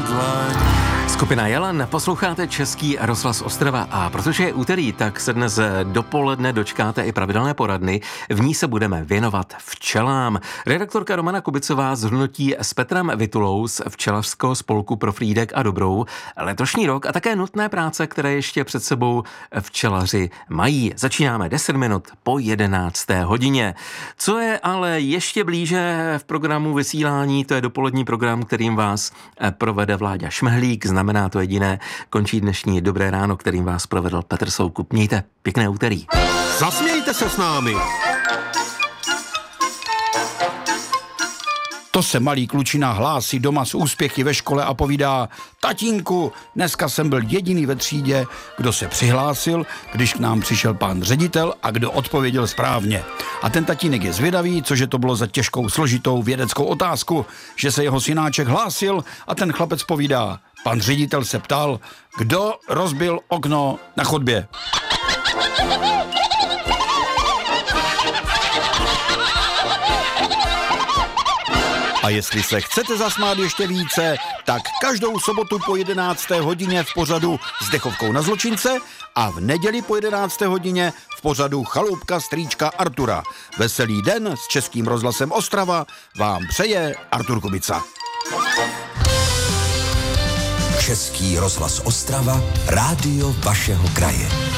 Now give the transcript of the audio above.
Skupina Jelen, posloucháte Český rozhlas Ostrava a protože je úterý, tak se dnes dopoledne dočkáte i pravidelné poradny. V ní se budeme věnovat včelám. Redaktorka Romana Kubicová zhodnotí s Petrem Vytulou z Včelařského spolku pro Frýdek a Dobrou letošní rok a také nutné práce, které ještě před sebou včelaři mají. Začínáme 10 minut po 11. hodině. Co je ale ještě blíže v programu vysílání, to je dopolední program, kterým vás provede Vláďa Šmehlík. Znamená to jediné, končí dnešní Dobré ráno, kterým vás provedl Petr Soukup. Mějte pěkné úterý. Zasmějte se s námi. To se malý klučina hlásí doma z úspěchy ve škole a povídá: tatínku, dneska jsem byl jediný ve třídě, kdo se přihlásil, když k nám přišel pán ředitel a kdo odpověděl správně. A ten tatínek je zvědavý, cože to bylo za těžkou, složitou vědeckou otázku, že se jeho synáček hlásil a ten chlapec povídá: pan ředitel se ptal, kdo rozbil okno na chodbě. A jestli se chcete zasmát ještě více, tak každou sobotu po 11. hodině v pořadu s dechovkou na zločince a v neděli po 11. hodině v pořadu Chaloupka strýčka Artura. Veselý den s Českým rozhlasem Ostrava vám přeje Artur Kubica. Český rozhlas Ostrava, rádio vašeho kraje.